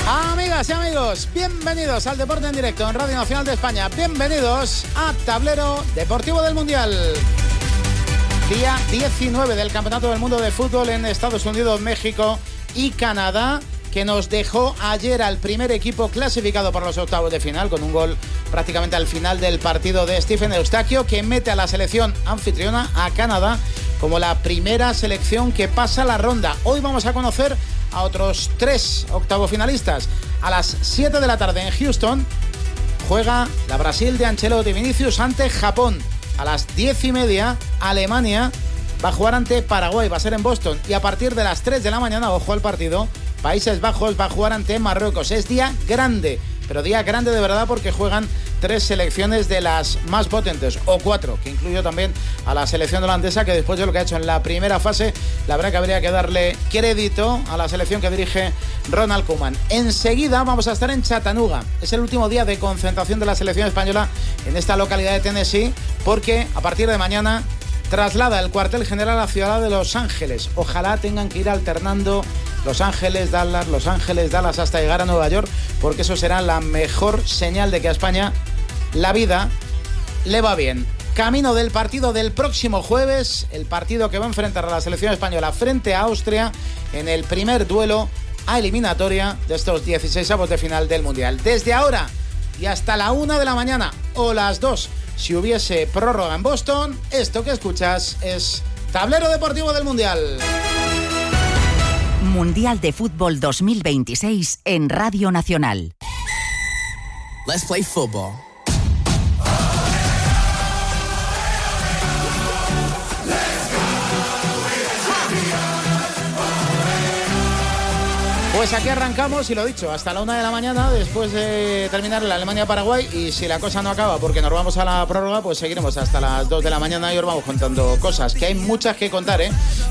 Amigas y amigos, bienvenidos al Deporte en Directo en Radio Nacional de España. Bienvenidos a Tablero Deportivo del Mundial. Día 19 del Campeonato del Mundo de Fútbol en Estados Unidos, México y Canadá, que nos dejó ayer al primer equipo clasificado para los octavos de final, con un gol prácticamente al final del partido de Stephen Eustaquio, que mete a la selección anfitriona, a Canadá, como la primera selección que pasa la ronda. Hoy vamos a conocer a otros 3 octavos finalistas. A las 7 de la tarde en Houston juega la Brasil de Ancelotti Vinicius ante Japón. A las 10:30 Alemania va a jugar ante Paraguay, va a ser en Boston. Y a partir de las 3 de la mañana, ojo al partido, Países Bajos va a jugar ante Marruecos. Es día grande, pero día grande de verdad, porque juegan 3 selecciones de las más potentes, o 4, que incluyo también a la selección holandesa, que después de lo que ha hecho en la primera fase, la verdad que habría que darle crédito a la selección que dirige Ronald Koeman. Enseguida vamos a estar en Chattanooga. Es el último día de concentración de la selección española en esta localidad de Tennessee, porque a partir de mañana traslada el cuartel general a la ciudad de Los Ángeles. Ojalá tengan que ir alternando Los Ángeles, Dallas hasta llegar a Nueva York, porque eso será la mejor señal de que a España la vida le va bien. Camino del partido del próximo jueves, el partido que va a enfrentar a la selección española frente a Austria en el primer duelo a eliminatoria de estos 16avos de final del Mundial. Desde ahora y hasta la 1 de la mañana o las 2, si hubiese prórroga en Boston, esto que escuchas es Tablero Deportivo del Mundial. Mundial de Fútbol 2026 en Radio Nacional. Let's play football. Pues aquí arrancamos, y lo dicho, hasta la 1 de la mañana, después de terminar la Alemania-Paraguay, y si la cosa no acaba porque nos vamos a la prórroga, pues seguiremos hasta las 2 de la mañana y os vamos contando cosas, que hay muchas que contar,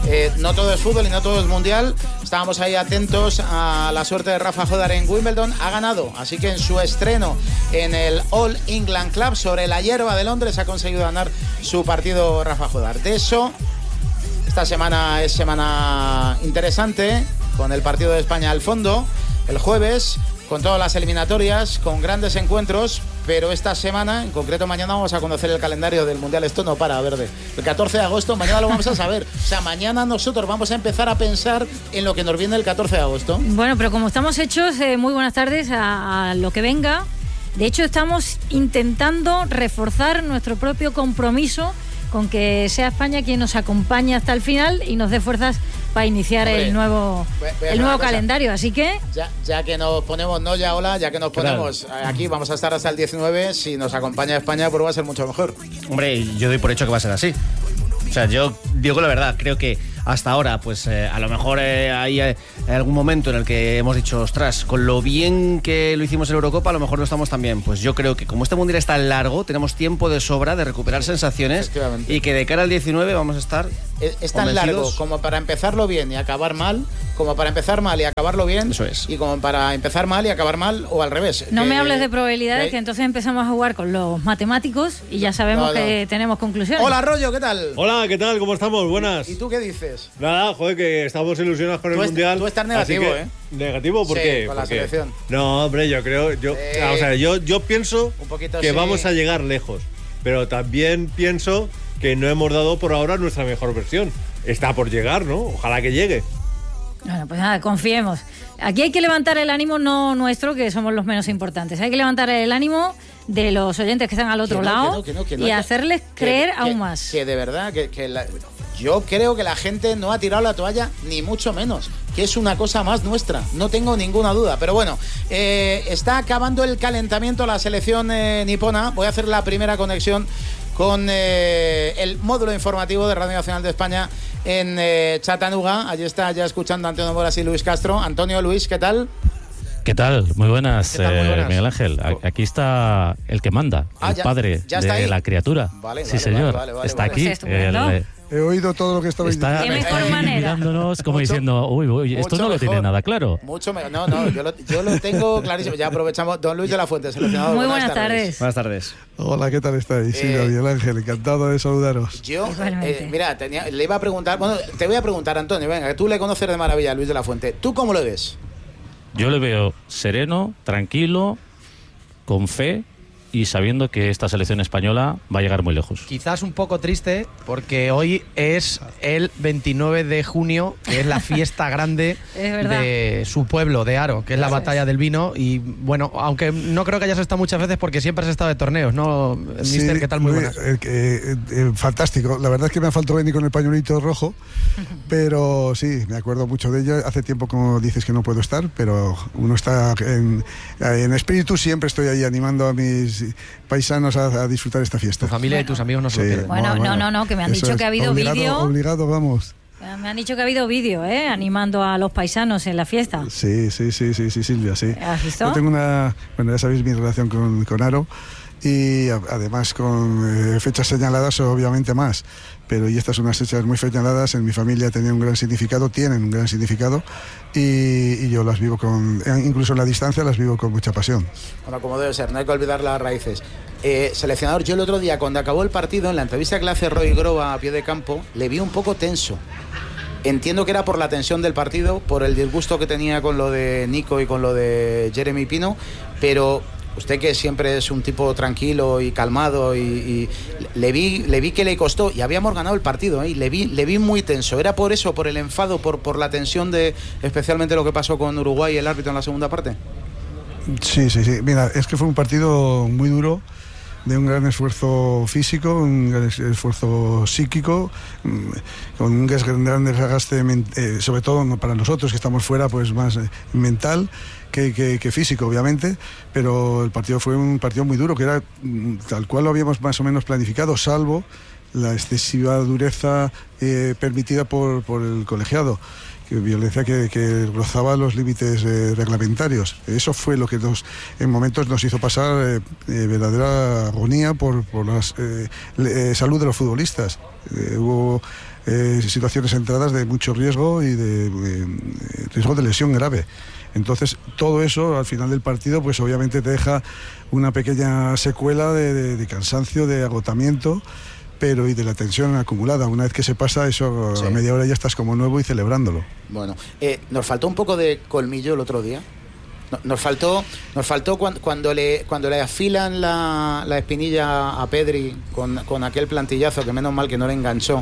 no todo es fútbol y no todo es mundial. Estábamos ahí atentos a la suerte de Rafa Jodar en Wimbledon. Ha ganado, así que en su estreno en el All England Club sobre la hierba de Londres ha conseguido ganar su partido Rafa Jodar. De eso, esta semana es semana interesante, con el partido de España al fondo, el jueves, con todas las eliminatorias, con grandes encuentros, pero esta semana, en concreto mañana, vamos a conocer el calendario del Mundial. Esto no para, Verde. El 14 de agosto, mañana lo vamos a saber. O sea, mañana nosotros vamos a empezar a pensar en lo que nos viene el 14 de agosto. Bueno, pero como estamos hechos, muy buenas tardes a lo que venga. De hecho, estamos intentando reforzar nuestro propio compromiso con que sea España quien nos acompañe hasta el final y nos dé fuerzas para iniciar el nuevo calendario, así que ya que nos ponemos, ya que nos ponemos aquí, vamos a estar hasta el 19. Si nos acompaña España, pues va a ser mucho mejor. Hombre, yo doy por hecho que va a ser así. O sea, yo digo la verdad, creo que hasta ahora, pues a lo mejor hay algún momento en el que hemos dicho, ostras, con lo bien que lo hicimos en Eurocopa, a lo mejor no estamos tan bien. Pues yo creo que como este Mundial es tan largo, tenemos tiempo de sobra de recuperar sensaciones, y que de cara al 19 vamos a estar es tan largo como para empezarlo bien y acabar mal, como para empezar mal y acabarlo bien. Eso es. Y como para empezar mal y acabar mal, o al revés. No me hables de probabilidades, que entonces empezamos a jugar con los matemáticos y ya sabemos que tenemos conclusiones. Hola, Rollo, ¿qué tal? Hola, ¿qué tal? ¿Cómo estamos? Buenas. ¿Y tú qué dices? Nada, joder, que estamos ilusionados con el Mundial. Tú estás negativo, ¿Negativo? ¿Por qué? Con la selección. No, hombre, yo creo... O sea, yo pienso que vamos a llegar lejos, pero también pienso que no hemos dado por ahora nuestra mejor versión. Está por llegar, ¿no? Ojalá que llegue. Bueno, pues nada, confiemos. Aquí hay que levantar el ánimo, no nuestro, que somos los menos importantes. Hay que levantar el ánimo de los oyentes que están al otro lado y hacerles creer aún más. Que de verdad, yo creo que la gente no ha tirado la toalla, ni mucho menos, que es una cosa más nuestra, no tengo ninguna duda. Pero bueno, está acabando el calentamiento la selección nipona. Voy a hacer la primera conexión con el módulo informativo de Radio Nacional de España en Chattanooga. Allí está ya escuchando a Antonio Moras y Luis Castro. Antonio, Luis, ¿qué tal? ¿Qué tal? Muy buenas, ¿Qué tal? Muy buenas. Miguel Ángel. Aquí está el que manda, el padre de la criatura. Vale, señor. Vale, está aquí. Pues he oído todo lo que estabais diciendo. Qué mejor manera. Mirándonos como diciendo, uy, esto no lo tiene nada claro. Mucho mejor. No, yo lo tengo clarísimo. Ya aprovechamos. Don Luis de la Fuente, seleccionador. Muy buenas tardes. Buenas tardes. Hola, ¿qué tal estáis? Sí, Miguel Ángel, encantado de saludaros. Yo, mira, le iba a preguntar, te voy a preguntar, Antonio, venga, que tú le conoces de maravilla a Luis de la Fuente. ¿Tú cómo lo ves? Yo le veo sereno, tranquilo, con fe y sabiendo que esta selección española va a llegar muy lejos. Quizás un poco triste porque hoy es el 29 de junio, que es la fiesta grande de su pueblo, de Haro, que es la batalla del vino. Y bueno, aunque no creo que hayas estado muchas veces porque siempre has estado de torneos, ¿no, mister? Sí, ¿qué tal? Muy buenas. Fantástico. La verdad es que me ha faltado venir con el pañuelito rojo, pero sí, me acuerdo mucho de ella. Hace tiempo, como dices, que no puedo estar, pero uno está en espíritu, siempre estoy ahí animando a mis paisanos a disfrutar esta fiesta. Tu familia y tus amigos no se lo pierden. Bueno, no, que me han dicho que ha habido vídeo. Obligado, vamos. Me han dicho que ha habido vídeo, animando a los paisanos en la fiesta. Sí, Silvia, sí. ¿Has visto? Yo tengo ya sabéis mi relación con Haro, y además con fechas señaladas obviamente más, pero y estas son unas fechas muy señaladas. En mi familia tienen un gran significado, y yo las vivo incluso en la distancia las vivo con mucha pasión. Bueno, como debe ser, no hay que olvidar las raíces. Seleccionador, yo el otro día cuando acabó el partido, en la entrevista que le hace Roy Groba a pie de campo, le vi un poco tenso. Entiendo que era por la tensión del partido, por el disgusto que tenía con lo de Nico y con lo de Jeremy Pino, pero usted, que siempre es un tipo tranquilo y calmado, y le vi que le costó, y habíamos ganado el partido, y le vi muy tenso. ¿Era por eso, por el enfado, por la tensión de especialmente lo que pasó con Uruguay y el árbitro en la segunda parte? Sí. Mira, es que fue un partido muy duro, de un gran esfuerzo físico, un gran esfuerzo psíquico, con un gran desgaste, sobre todo para nosotros que estamos fuera, pues más mental que físico, obviamente, pero el partido fue un partido muy duro, que era tal cual lo habíamos más o menos planificado, salvo la excesiva dureza permitida por el colegiado, violencia que rozaba los límites reglamentarios. Eso fue lo que en momentos nos hizo pasar verdadera agonía por la salud de los futbolistas. Hubo situaciones entradas de mucho riesgo y de riesgo de lesión grave. Entonces, todo eso al final del partido, pues obviamente te deja una pequeña secuela de cansancio, de agotamiento, pero y de la tensión acumulada. Una vez que se pasa eso, sí, a media hora ya estás como nuevo y celebrándolo. Bueno, nos faltó un poco de colmillo el otro día. Nos faltó cuando le afilan la espinilla a Pedri con aquel plantillazo, que menos mal que no le enganchó.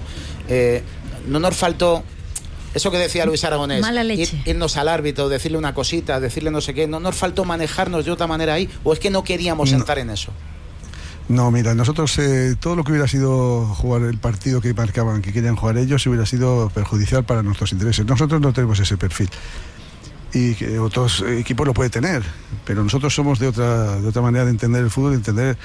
No nos faltó eso que decía Luis Aragonés, irnos al árbitro, decirle una cosita, decirle no sé qué. No nos faltó manejarnos de otra manera ahí, o es que no queríamos entrar en eso. No, mira, nosotros todo lo que hubiera sido jugar el partido que marcaban, que querían jugar ellos, hubiera sido perjudicial para nuestros intereses. Nosotros no tenemos ese perfil, y que otros equipos lo pueden tener, pero nosotros somos de otra manera de entender el fútbol, de entender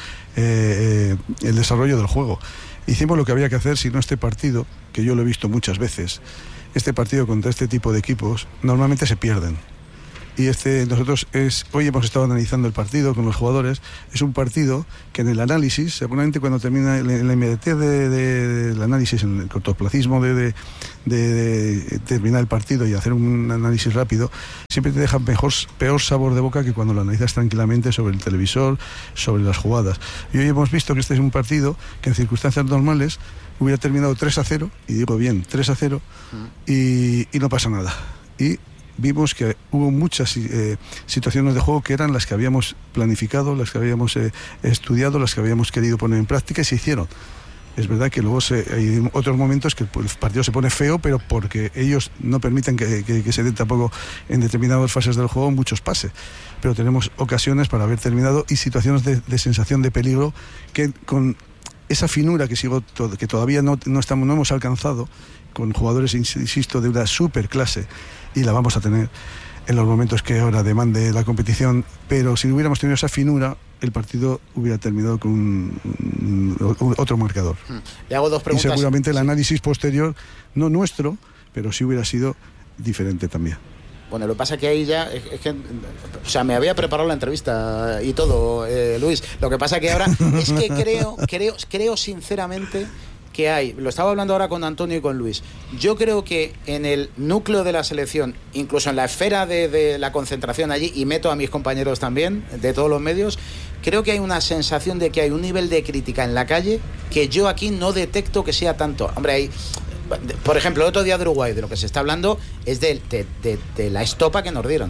el desarrollo del juego. Hicimos lo que había que hacer, si no este partido, que yo lo he visto muchas veces, este partido contra este tipo de equipos normalmente se pierden. Y nosotros hoy hemos estado analizando el partido con los jugadores. Es un partido que en el análisis, seguramente cuando termina en la inmediatez del análisis, en el cortoplacismo de terminar el partido y hacer un análisis rápido, siempre te deja peor sabor de boca que cuando lo analizas tranquilamente sobre el televisor, sobre las jugadas. Y hoy hemos visto que este es un partido que en circunstancias normales hubiera terminado 3-0, y digo bien, 3-0, y no pasa nada. Y vimos que hubo muchas situaciones de juego que eran las que habíamos planificado, las que habíamos estudiado, las que habíamos querido poner en práctica, y se hicieron. Es verdad que luego hay otros momentos que el partido se pone feo, pero porque ellos no permiten que se den tampoco en determinadas fases del juego muchos pases. Pero tenemos ocasiones para haber terminado, y situaciones de sensación de peligro que con esa finura que todavía no hemos alcanzado, con jugadores, insisto, de una super clase, y la vamos a tener en los momentos que ahora demande la competición, pero si hubiéramos tenido esa finura, el partido hubiera terminado con otro marcador. Le hago dos preguntas. Y seguramente el análisis posterior, no nuestro, pero sí hubiera sido diferente también. Bueno, lo que pasa que ahí ya es que, o sea, me había preparado la entrevista y todo, Luis. Lo que pasa que ahora es que creo sinceramente que hay, lo estaba hablando ahora con Antonio y con Luis, yo creo que en el núcleo de la selección, incluso en la esfera de la concentración allí, y meto a mis compañeros también, de todos los medios, creo que hay una sensación de que hay un nivel de crítica en la calle que yo aquí no detecto que sea tanto. Hombre, hay, por ejemplo, el otro día de Uruguay, de lo que se está hablando es de la estopa que nos dieron.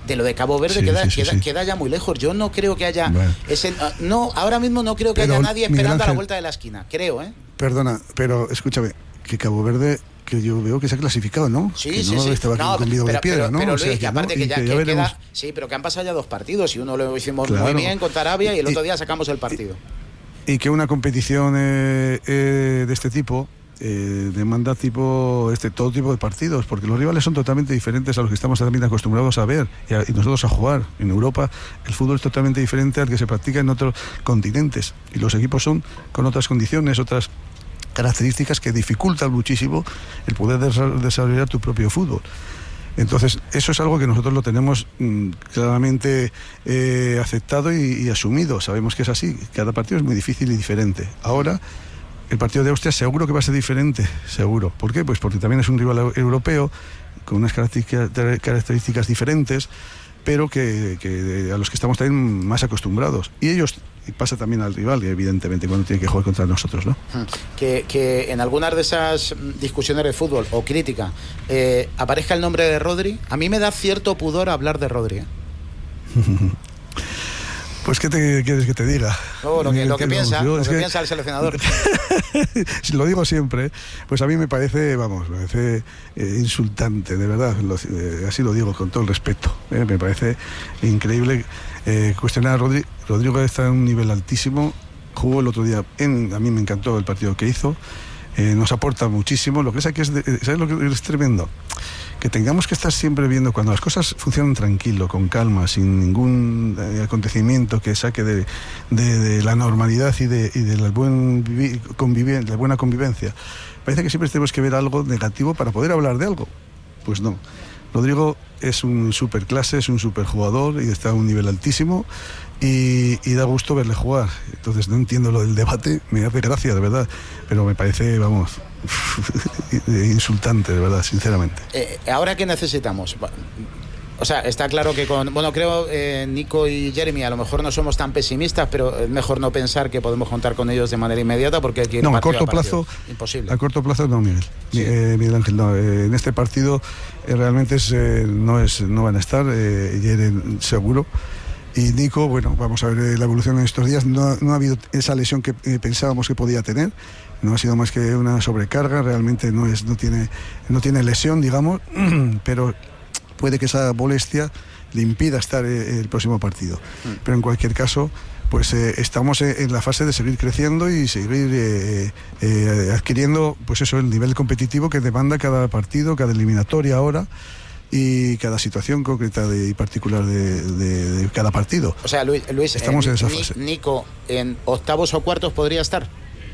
de lo de Cabo Verde queda ya muy lejos. Yo no creo que haya ahora mismo no creo que haya nadie esperando a la vuelta de la esquina, creo, Perdona, pero escúchame, que Cabo Verde, que yo veo que se ha clasificado, ¿no? Sí. Estaba con Lido de piedra, ¿no? Pero Luis, que aparte que ya queda... Sí, pero que han pasado ya 2 partidos y uno lo hicimos muy bien contra Arabia y el otro día sacamos el partido. Y que una competición de este tipo demanda todo tipo de partidos, porque los rivales son totalmente diferentes a los que estamos también acostumbrados a ver y nosotros a jugar. En Europa el fútbol es totalmente diferente al que se practica en otros continentes y los equipos son con otras condiciones, otras características que dificultan muchísimo el poder desarrollar tu propio fútbol. Entonces, eso es algo que nosotros lo tenemos claramente aceptado y asumido. Sabemos que es así. Cada partido es muy difícil y diferente. Ahora, el partido de Austria seguro que va a ser diferente, seguro. ¿Por qué? Pues porque también es un rival europeo con unas características diferentes, pero que a los que estamos también más acostumbrados. Y ellos, y pasa también al rival, evidentemente, cuando tiene que jugar contra nosotros, ¿no? Que en algunas de esas discusiones de fútbol o crítica aparezca el nombre de Rodri, a mí me da cierto pudor hablar de Rodri. Pues, ¿qué quieres que te diga? Lo que piensa el seleccionador. Lo digo siempre, pues a mí me parece, insultante, de verdad, así lo digo con todo el respeto. Me parece increíble cuestionar a Rodrigo. Rodrigo está en un nivel altísimo, jugó el otro día, a mí me encantó el partido que hizo, nos aporta muchísimo. Lo que es aquí ¿sabes lo que es tremendo? Que tengamos que estar siempre viendo cuando las cosas funcionan tranquilo, con calma, sin ningún acontecimiento que saque de la normalidad y de la buena convivencia. Parece que siempre tenemos que ver algo negativo para poder hablar de algo. Pues no. Rodrigo es un superclase, es un superjugador y está a un nivel altísimo y da gusto verle jugar. Entonces no entiendo lo del debate, me hace gracia, de verdad, pero me parece, insultante, de verdad, sinceramente. ¿Ahora qué necesitamos? O sea, está claro que creo Nico y Jeremy a lo mejor no somos tan pesimistas, pero es mejor no pensar que podemos contar con ellos de manera inmediata porque aquí a corto plazo imposible. A corto plazo no, Miguel. Sí. Miguel Ángel, no. En este partido realmente no van a estar, Jeremy seguro. Y Nico, vamos a ver la evolución en estos días. No ha habido esa lesión que pensábamos que podía tener. No ha sido más que una sobrecarga. Realmente no tiene lesión, digamos, pero puede que esa molestia le impida estar el próximo partido. Pero en cualquier caso, pues estamos en la fase de seguir creciendo y seguir adquiriendo, pues eso, el nivel competitivo que demanda cada partido, cada eliminatoria ahora, y cada situación concreta y particular de cada partido. O sea, Luis, estamos en esa fase. Nico, ¿en octavos o cuartos podría estar?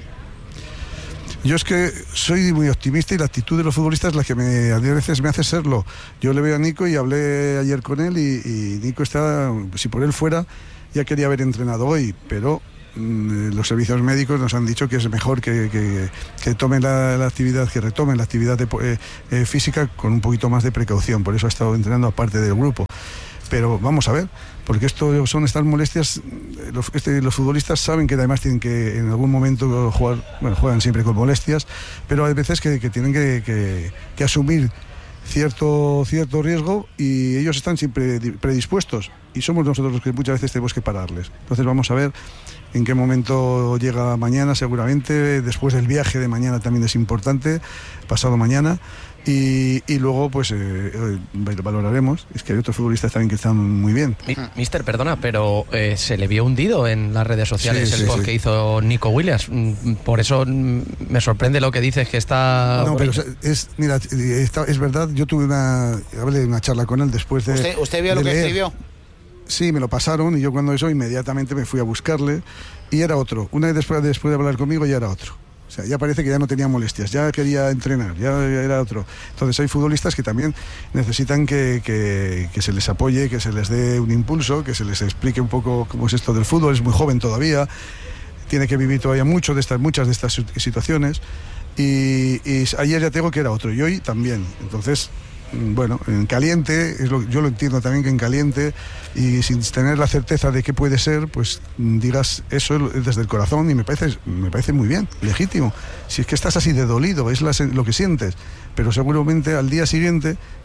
Yo es que soy muy optimista y la actitud de los futbolistas es la que a veces me hace serlo. Yo le veo a Nico y hablé ayer con él y Nico está, si por él fuera, ya quería haber entrenado hoy, pero los servicios médicos nos han dicho que es mejor que tomen la actividad, que retomen la actividad física con un poquito más de precaución. Por eso ha estado entrenando aparte del grupo. Pero vamos a ver, porque esto son estas molestias. Los futbolistas saben que además tienen que en algún momento jugar, juegan siempre con molestias, pero hay veces que tienen que asumir cierto riesgo y ellos están siempre predispuestos y somos nosotros los que muchas veces tenemos que pararles. Entonces vamos a ver en qué momento llega mañana, seguramente después del viaje de mañana también es importante, pasado mañana, y luego pues valoraremos. Es que hay otros futbolistas también que están muy bien. Mister, perdona, pero se le vio hundido en las redes sociales el post que hizo Nico Williams. Por eso me sorprende lo que dices, que está... No, pero es verdad, yo tuve una charla con él después de... ¿Usted vio lo que escribió? Sí, me lo pasaron y yo cuando eso inmediatamente me fui a buscarle y era otro. Una vez después de hablar conmigo ya era otro. O sea, ya parece que ya no tenía molestias, ya quería entrenar, ya era otro. Entonces hay futbolistas que también necesitan que se les apoye, que se les dé un impulso, que se les explique un poco cómo es esto del fútbol. Es muy joven todavía, tiene que vivir todavía muchas de estas situaciones. Y ayer ya tengo que era otro y hoy también. Entonces, en caliente, yo lo entiendo también, que en caliente y sin tener la certeza de qué puede ser, pues digas eso desde el corazón y me parece muy bien, legítimo. Si es que estás así de dolido, es lo que sientes, pero seguramente al día siguiente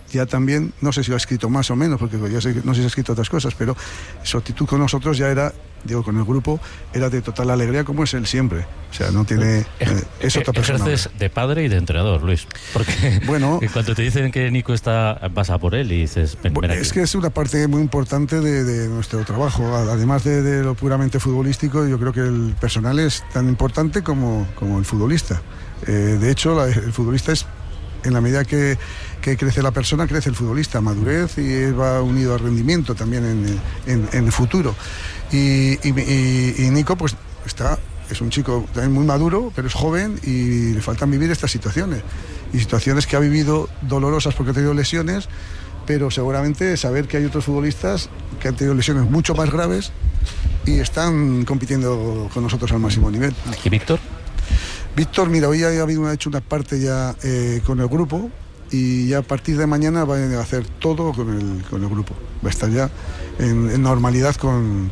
ya también, no sé si lo ha escrito más o menos, porque ya sé, no sé si ha escrito otras cosas, pero su actitud con nosotros ya era, digo, con el grupo, era de total alegría, como es él siempre. O sea, no tiene... es otra persona. Ejerces de padre y de entrenador, Luis. Porque bueno, en cuanto te dicen que Nico está, vas a por él y dices... Bueno, es que es una parte muy importante de nuestro trabajo. Además de lo puramente futbolístico, yo creo que el personal es tan importante como el futbolista. De hecho, el futbolista es... En la medida que crece la persona, crece el futbolista, madurez, y va unido al rendimiento también en el futuro. Y Nico, pues es un chico también muy maduro, pero es joven y le faltan vivir estas situaciones. Y situaciones que ha vivido dolorosas porque ha tenido lesiones, pero seguramente saber que hay otros futbolistas que han tenido lesiones mucho más graves y están compitiendo con nosotros al máximo nivel. ¿Y Víctor? Víctor, mira, hoy ha hecho una parte ya con el grupo y ya a partir de mañana va a hacer todo con el grupo. Va a estar ya en normalidad con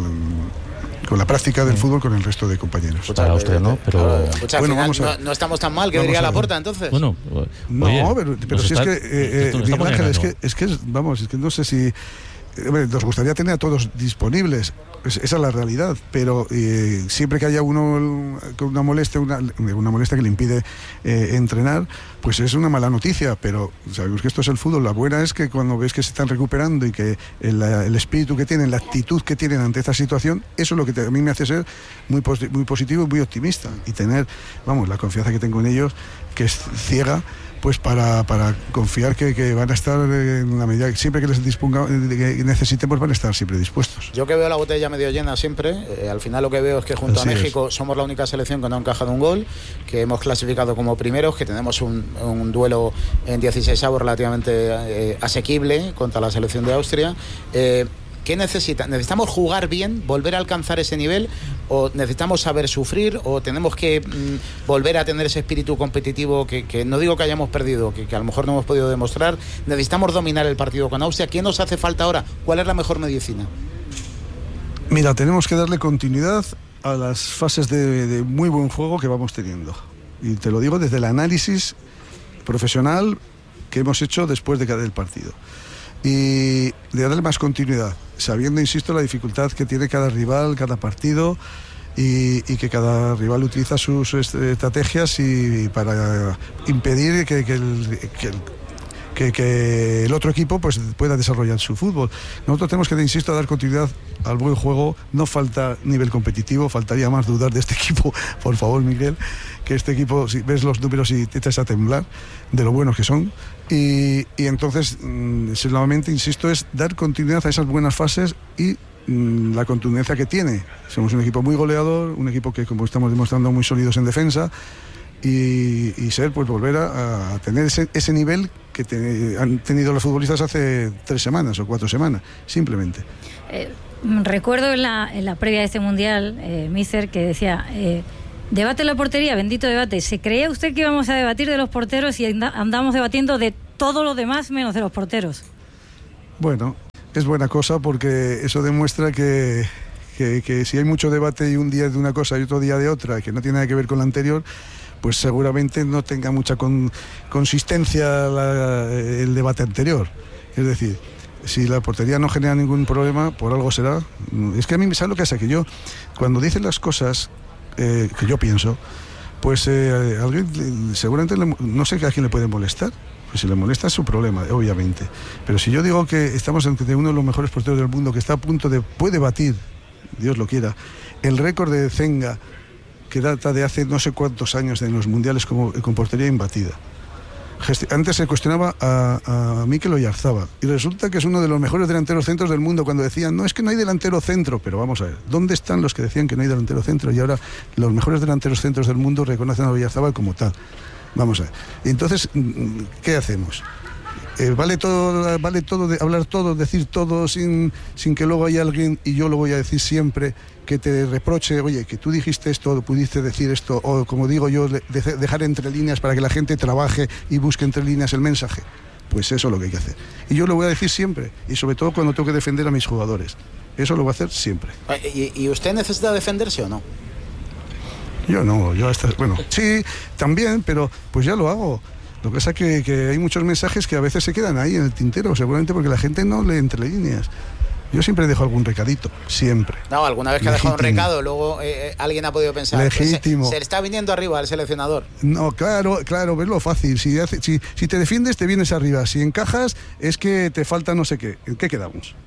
la práctica del fútbol con el resto de compañeros. Para Austria, ¿no? Pero bueno, vamos no estamos tan mal, que diría Laporta, entonces. Bueno, no, pero si es que Miguel Ángel, es que no sé si nos gustaría tener a todos disponibles. Esa es la realidad, pero siempre que haya uno con una molestia que le impide entrenar, pues es una mala noticia, pero sabemos que esto es el fútbol. La buena es que cuando ves que se están recuperando y que el espíritu que tienen, la actitud que tienen ante esta situación, eso es lo que a mí me hace ser muy positivo y muy optimista, y tener, la confianza que tengo en ellos, que es ciega, pues para confiar que van a estar en la medida que siempre que les disponga, que necesiten, pues van a estar siempre dispuestos. Yo que veo la botella medio llena siempre, al final lo que veo es que junto a México somos la única selección que no ha encajado un gol, que hemos clasificado como primeros, que tenemos un duelo en 16avos relativamente asequible contra la selección de Austria. ¿Qué necesita? ¿Necesitamos jugar bien, volver a alcanzar ese nivel, o necesitamos saber sufrir, o tenemos que volver a tener ese espíritu competitivo que no digo que hayamos perdido, que a lo mejor no hemos podido demostrar? ¿Necesitamos dominar el partido con Austria? ¿Qué nos hace falta ahora? ¿Cuál es la mejor medicina? Mira, tenemos que darle continuidad a las fases de muy buen juego que vamos teniendo. Y te lo digo desde el análisis profesional que hemos hecho después de cada partido. Y de darle más continuidad, sabiendo, insisto, la dificultad que tiene cada rival, cada partido, y que cada rival utiliza sus estrategias y para impedir que el otro equipo pues pueda desarrollar su fútbol. Nosotros tenemos que, insisto, dar continuidad al buen juego. No falta nivel competitivo, faltaría más dudar de este equipo, por favor, Miguel, que este equipo, si ves los números y te echas a temblar de lo buenos que son. Y entonces, nuevamente, insisto, es dar continuidad a esas buenas fases y la contundencia que tiene. Somos un equipo muy goleador, un equipo que, como estamos demostrando, muy sólidos en defensa, y ser, pues volver a tener ese nivel que han tenido los futbolistas hace 3 semanas o 4 semanas, simplemente. Recuerdo en la previa de este Mundial, Míster, que decía... debate en la portería, bendito debate. ¿Se creía usted que íbamos a debatir de los porteros y andamos debatiendo de todo lo demás menos de los porteros? Bueno, es buena cosa porque eso demuestra que si hay mucho debate y un día de una cosa y otro día de otra, que no tiene nada que ver con la anterior, pues seguramente no tenga mucha consistencia el debate anterior. Es decir, si la portería no genera ningún problema, por algo será. Es que a mí me sabe lo que hace, que yo, cuando dicen las cosas que yo pienso, pues alguien seguramente no sé a quién le puede molestar. Pues si le molesta es su problema, obviamente. Pero si yo digo que estamos ante uno de los mejores porteros del mundo, que está a punto puede batir, Dios lo quiera, el récord de Zenga, que data de hace no sé cuántos años en los mundiales con portería imbatida. Antes se cuestionaba a Mikel Oyarzabal y resulta que es uno de los mejores delanteros centros del mundo, cuando decían, no, es que no hay delantero centro. Pero vamos a ver, ¿dónde están los que decían que no hay delantero centro? Y ahora los mejores delanteros centros del mundo reconocen a Oyarzabal como tal. Vamos a ver. Y entonces, ¿qué hacemos? Vale todo hablar todo, decir todo sin que luego haya alguien, y yo lo voy a decir siempre, que te reproche, oye, que tú dijiste esto, pudiste decir esto, o como digo yo, dejar entre líneas para que la gente trabaje y busque entre líneas el mensaje. Pues eso es lo que hay que hacer. Y yo lo voy a decir siempre, y sobre todo cuando tengo que defender a mis jugadores. Eso lo voy a hacer siempre. ¿Y usted necesita defenderse o no? Yo no, bueno, sí, también, pero pues ya lo hago. Lo que pasa es que hay muchos mensajes que a veces se quedan ahí en el tintero, seguramente porque la gente no lee entre líneas. Yo siempre dejo algún recadito, siempre. No, alguna vez que ha dejado un recado, luego alguien ha podido pensar, legítimo. Se le está viniendo arriba al seleccionador. No, claro, ves lo fácil. Si te defiendes, te vienes arriba. Si encajas, es que te falta no sé qué. ¿En qué quedamos?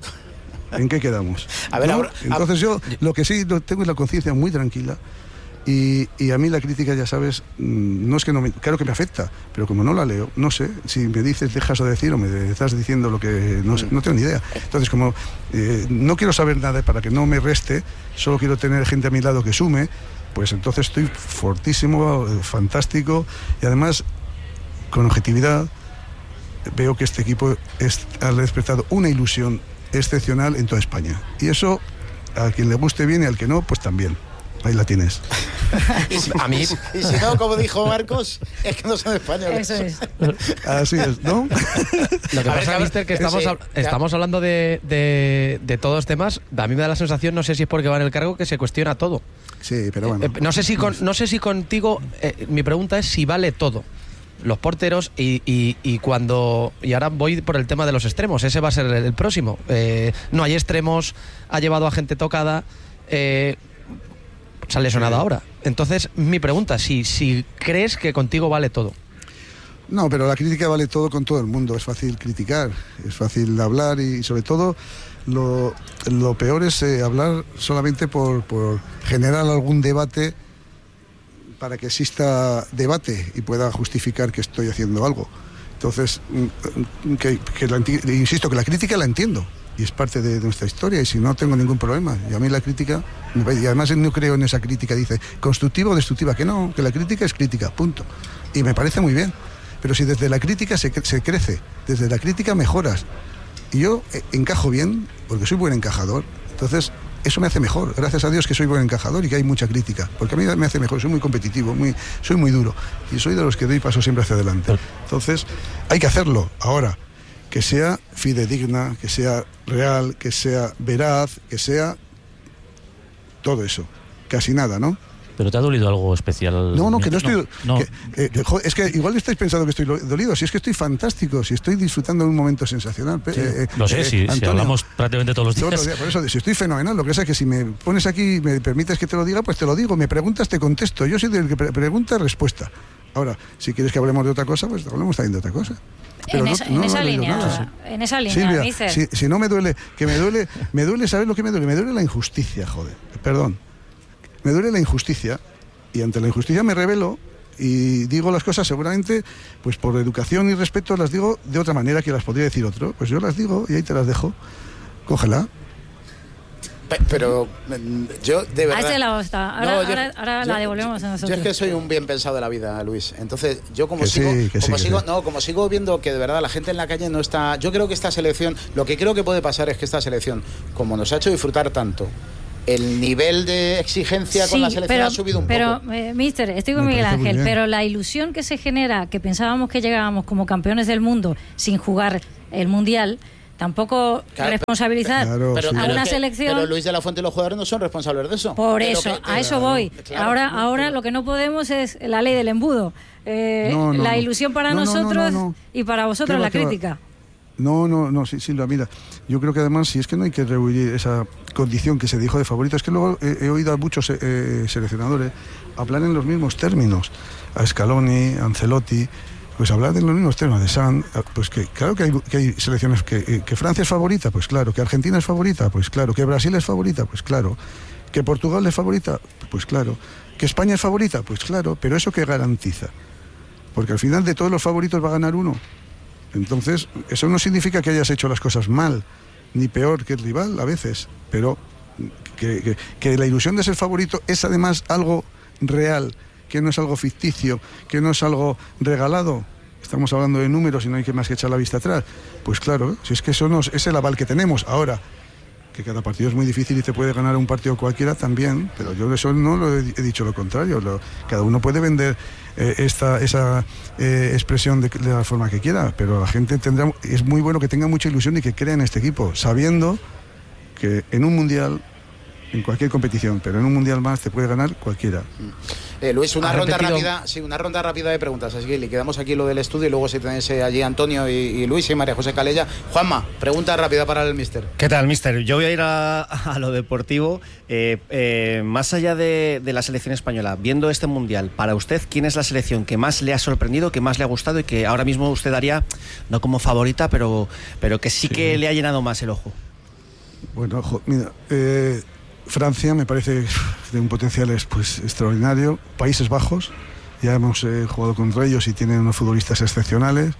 A ver, ¿no? Entonces yo lo que sí tengo es la conciencia muy tranquila. Y a mí la crítica, ya sabes, no es que no me, claro que me afecta, pero como no la leo, no sé, si me dices dejas de decir o me estás diciendo lo que no sé, no tengo ni idea. Entonces, como no quiero saber nada para que no me reste, solo quiero tener gente a mi lado que sume, pues entonces estoy fortísimo, fantástico, y además, con objetividad, veo que este equipo ha despertado una ilusión excepcional en toda España. Y eso, a quien le guste bien y al que no, pues también. Ahí la tienes. A mí. Y si no, como dijo Marcos, es que no son españoles. Eso es. Así es, ¿no? Lo que pasa, mister, que estamos hablando de todos los temas. A mí me da la sensación, no sé si es porque va en el cargo, que se cuestiona todo. Sí, pero bueno. No sé si contigo, mi pregunta es si vale todo. Los porteros y ahora voy por el tema de los extremos. Ese va a ser el próximo. No hay extremos, ha llevado a gente tocada. Se ha lesionado ahora. Entonces, mi pregunta, si crees que contigo vale todo. No, pero la crítica vale todo con todo el mundo. Es fácil criticar, es fácil hablar y sobre todo lo peor es hablar solamente por generar algún debate para que exista debate y pueda justificar que estoy haciendo algo. Entonces, insisto, que la crítica la entiendo. Y es parte de nuestra historia y si no tengo ningún problema. Y a mí la crítica, y además no creo en esa crítica, dice constructiva o destructiva, que no, que la crítica es crítica, punto. Y me parece muy bien, pero si desde la crítica se crece, desde la crítica mejoras, y yo encajo bien, porque soy buen encajador, entonces eso me hace mejor, gracias a Dios que soy buen encajador y que hay mucha crítica, porque a mí me hace mejor, soy muy competitivo, soy muy duro, y soy de los que doy paso siempre hacia adelante. Entonces, hay que hacerlo ahora. Que sea fidedigna, que sea real, que sea veraz, que sea todo eso. Casi nada, ¿no? ¿Pero te ha dolido algo especial? No, que no estoy... No. Es que igual estáis pensando que estoy dolido. Si es que estoy fantástico, si estoy disfrutando de un momento sensacional. Sí, lo sé, si hablamos prácticamente todos los días. Por eso, si estoy fenomenal, lo que pasa es que si me pones aquí y me permites que te lo diga, pues te lo digo. Me preguntas, te contesto. Yo soy del que pregunta, respuesta. Ahora, si quieres que hablemos de otra cosa, pues hablemos también de otra cosa. En esa línea, Silvia, dice. si no me duele, me duele, ¿sabes lo que me duele? Me duele la injusticia, joder, perdón. Me duele la injusticia y ante la injusticia me rebelo y digo las cosas seguramente, pues por educación y respeto las digo de otra manera que las podría decir otro. Pues yo las digo y ahí te las dejo, cógela. Pero yo de verdad... Hazte la bosta. Ahora la devolvemos a nosotros. Yo es que soy un bien pensado de la vida, Luis. Entonces, yo como sigo viendo que de verdad la gente en la calle no está... Yo creo que esta selección... Lo que creo que puede pasar es que esta selección, como nos ha hecho disfrutar tanto, el nivel de exigencia con la selección ha subido un poco. Pero, mister, estoy con Miguel Ángel, pero la ilusión que se genera, que pensábamos que llegábamos como campeones del mundo sin jugar el Mundial... Tampoco responsabilizar a una selección. Pero Luis de la Fuente y los jugadores no son responsables de eso. Por eso, a eso voy. Claro, ahora lo que no podemos es la ley del embudo. La ilusión para nosotros y para vosotros la crítica. No, sí, Silvia, mira, yo creo que además, si es que no hay que rehuir esa condición que se dijo de favorito, es que luego he oído a muchos seleccionadores hablar en los mismos términos, a Scaloni, a Ancelotti, pues hablar de los mismos temas de San, pues que claro que hay selecciones que Francia es favorita, pues claro, que Argentina es favorita, pues claro, que Brasil es favorita, pues claro, que Portugal es favorita, pues claro, que España es favorita, pues claro, pero ¿eso qué garantiza? Porque al final de todos los favoritos va a ganar uno. Entonces, eso no significa que hayas hecho las cosas mal, ni peor que el rival a veces, pero que la ilusión de ser favorito es además algo real, que no es algo ficticio, que no es algo regalado. Estamos hablando de números y no hay que más que echar la vista atrás. Pues claro, si es que eso es el aval que tenemos. Ahora, que cada partido es muy difícil y te puede ganar un partido cualquiera también, pero yo de eso no lo he dicho lo contrario. Cada uno puede vender esa expresión de la forma que quiera, pero la gente es muy bueno que tenga mucha ilusión y que crea en este equipo, sabiendo que en un mundial, en cualquier competición, pero en un mundial más te puede ganar cualquiera. Luis, una ronda rápida de preguntas, así que le quedamos aquí lo del estudio y luego si tenéis allí Antonio y Luis y María José Calella. Juanma, pregunta rápida para el míster. ¿Qué tal, míster? Yo voy a ir a lo deportivo. Más allá de la selección española, viendo este Mundial, para usted, ¿quién es la selección que más le ha sorprendido, que más le ha gustado y que ahora mismo usted daría, no como favorita, pero que sí que le ha llenado más el ojo? Bueno, mira, Francia me parece de un potencial extraordinario. Países Bajos, ya hemos jugado contra ellos y tienen unos futbolistas excepcionales.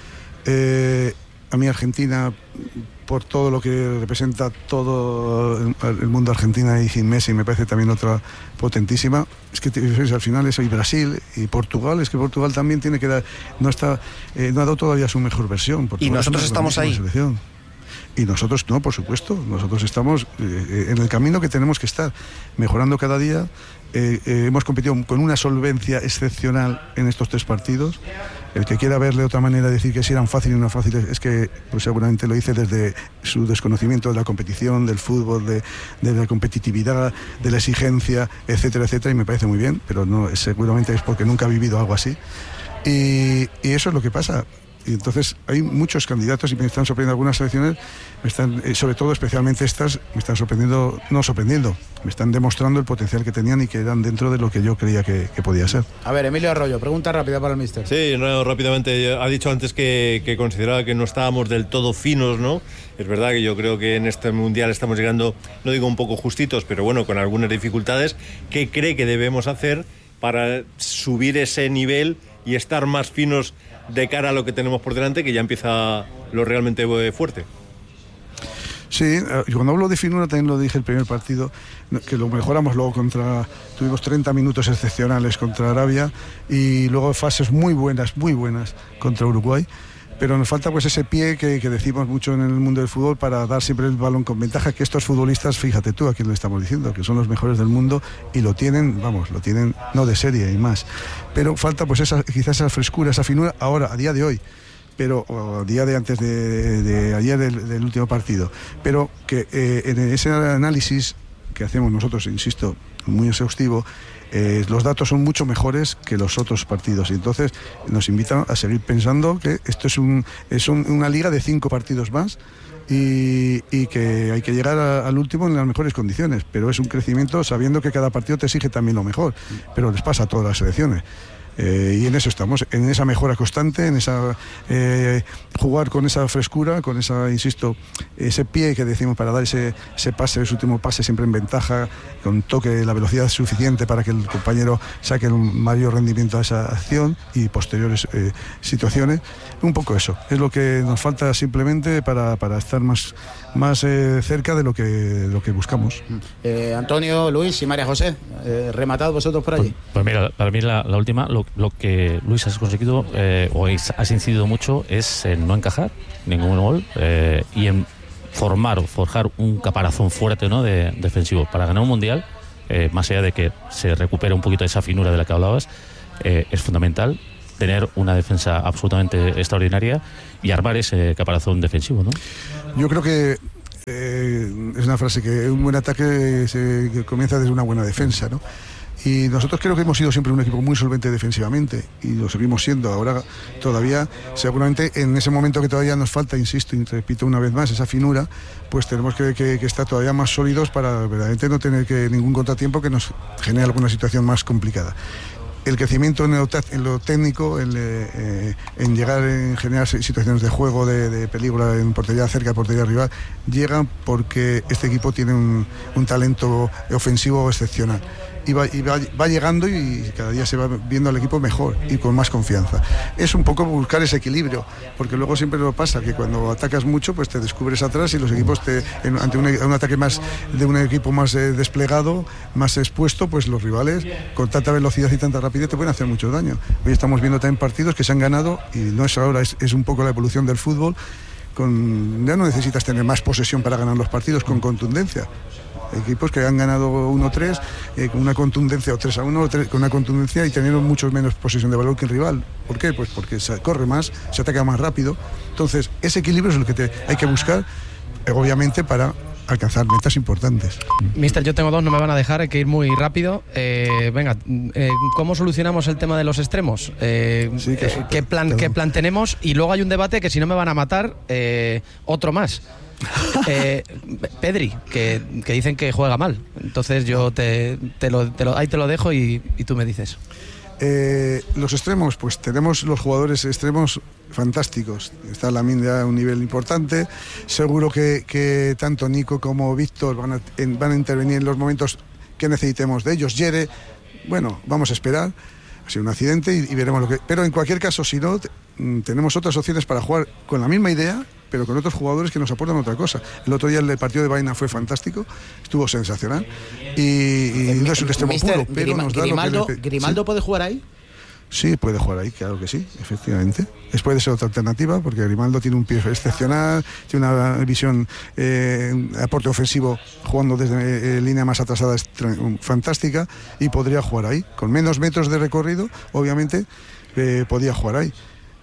A mí Argentina, por todo lo que representa todo el mundo Argentina y sin Messi, me parece también otra potentísima. Es que al final es Brasil y Portugal, es que Portugal también tiene que dar, no ha dado todavía su mejor versión. Portugal, y nosotros estamos ahí. Selección. Y nosotros no, por supuesto, nosotros estamos en el camino que tenemos que estar, mejorando cada día. Hemos competido con una solvencia excepcional en estos 3 partidos. El que quiera verle de otra manera, decir que si eran fáciles o no fáciles, es que pues, seguramente lo dice desde su desconocimiento de la competición, del fútbol, de la competitividad, de la exigencia, etcétera, etcétera, y me parece muy bien, pero no, seguramente es porque nunca ha vivido algo así. Y eso es lo que pasa. Y entonces hay muchos candidatos y me están sorprendiendo algunas selecciones, sobre todo especialmente estas, me están me están demostrando el potencial que tenían y que eran dentro de lo que yo creía que podía ser. A ver, Emilio Arroyo, pregunta rápida para el míster. Sí, no, rápidamente, ha dicho antes que consideraba que no estábamos del todo finos, ¿no? Es verdad que yo creo que en este Mundial estamos llegando, no digo un poco justitos, pero bueno, con algunas dificultades. ¿Qué cree que debemos hacer para subir ese nivel y estar más finos de cara a lo que tenemos por delante, que ya empieza lo realmente fuerte? Sí, y cuando hablo de finura también lo dije el primer partido, que lo mejoramos luego tuvimos 30 minutos excepcionales contra Arabia y luego fases muy buenas contra Uruguay, pero nos falta pues ese pie que decimos mucho en el mundo del fútbol para dar siempre el balón con ventaja, que estos futbolistas, fíjate tú a quién le estamos diciendo, que son los mejores del mundo y lo tienen no de serie y más, pero falta pues quizás esa frescura, esa finura ahora, a día de hoy, pero a día de antes de ayer del último partido, pero que en ese análisis que hacemos nosotros, insisto, muy exhaustivo, los datos son mucho mejores que los otros partidos y entonces nos invitan a seguir pensando que esto es una liga de 5 partidos más y que hay que llegar al último en las mejores condiciones, pero es un crecimiento sabiendo que cada partido te exige también lo mejor, pero les pasa a todas las selecciones. Y en eso estamos, en esa mejora constante, en esa jugar con esa frescura, con esa, insisto, ese pie que decimos para dar ese pase, ese último pase siempre en ventaja, con toque, la velocidad suficiente para que el compañero saque el mayor rendimiento a esa acción y posteriores situaciones. Un poco eso, es lo que nos falta simplemente para estar más cerca de lo que buscamos. Antonio, Luis y María José, rematad vosotros por allí. Pues mira, para mí la última, lo que Luis has conseguido o has incidido mucho es en no encajar ningún gol y en formar o forjar un caparazón fuerte, ¿no?, defensivo para ganar un mundial. Más allá de que se recupere un poquito esa finura de la que hablabas, es fundamental tener una defensa absolutamente extraordinaria y armar ese caparazón defensivo, ¿no? Yo creo que es una frase que un buen ataque que comienza desde una buena defensa, ¿no? Y nosotros creo que hemos sido siempre un equipo muy solvente defensivamente y lo seguimos siendo. Ahora todavía, seguramente en ese momento que todavía nos falta, insisto y repito una vez más, esa finura, pues tenemos que estar todavía más sólidos para verdaderamente no tener ningún contratiempo que nos genere alguna situación más complicada. El crecimiento en lo técnico, en llegar en generar situaciones de juego, de peligro en portería cerca, portería rival, llega porque este equipo tiene un talento ofensivo excepcional. Y va llegando y cada día se va viendo al equipo mejor y con más confianza. Es un poco buscar ese equilibrio, porque luego siempre lo pasa que cuando atacas mucho pues te descubres atrás y los equipos ante un ataque más de un equipo más desplegado, más expuesto, pues los rivales con tanta velocidad y tanta rapidez te pueden hacer mucho daño. Hoy estamos viendo también partidos que se han ganado y no es ahora, es un poco la evolución del fútbol. Ya no necesitas tener más posesión para ganar los partidos, con contundencia. Equipos que han ganado 1-3 con una contundencia, o 3-1 con una contundencia y teniendo mucho menos posesión de balón que el rival. ¿Por qué? Pues porque se corre más, se ataca más rápido. Entonces, ese equilibrio es lo que hay que buscar, obviamente, para alcanzar metas importantes. Mister, yo tengo dos, no me van a dejar, hay que ir muy rápido. Venga, ¿cómo solucionamos el tema de los extremos? ¿Qué plan tenemos? Y luego hay un debate que si no me van a matar, otro más. Pedri, que dicen que juega mal. Entonces yo ahí te lo dejo y tú me dices. Los extremos, pues tenemos los jugadores extremos fantásticos. Está Lamine a un nivel importante. Seguro que tanto Nico como Víctor van a intervenir en los momentos que necesitemos de ellos. Yere, bueno, vamos a esperar. Ha sido un accidente y veremos lo que... Pero en cualquier caso, si no, tenemos otras opciones para jugar con la misma idea, pero con otros jugadores que nos aportan otra cosa. El otro día el partido de Baena fue fantástico, estuvo sensacional y no es un extremo puro, pero nos da ¿Grimaldo puede jugar ahí? Sí, puede jugar ahí, claro que sí, efectivamente. Puede ser otra alternativa, porque Grimaldo tiene un pie excepcional, tiene una visión, un aporte ofensivo jugando desde línea más atrasada fantástica, y podría jugar ahí. Con menos metros de recorrido, obviamente, podía jugar ahí.